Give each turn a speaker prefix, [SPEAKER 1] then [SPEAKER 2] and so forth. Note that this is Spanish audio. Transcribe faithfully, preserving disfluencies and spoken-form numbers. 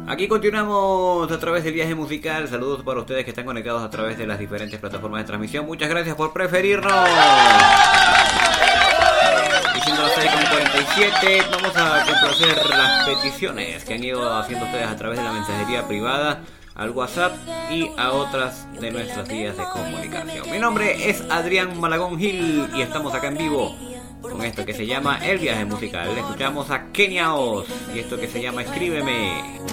[SPEAKER 1] Aquí continuamos a través del viaje musical. Saludos para ustedes que están conectados a través de las diferentes plataformas de transmisión. Muchas gracias por preferirnos. Y siendo las seis con cuarenta y siete, vamos a complacer las peticiones que han ido haciendo ustedes a través de la mensajería privada, al WhatsApp y a otras de nuestras vías de comunicación. Mi nombre es Adrián Malagón Gil y estamos acá en vivo con esto que se llama El Viaje Musical. Escuchamos a Kenia Oz y esto que se llama Escríbeme.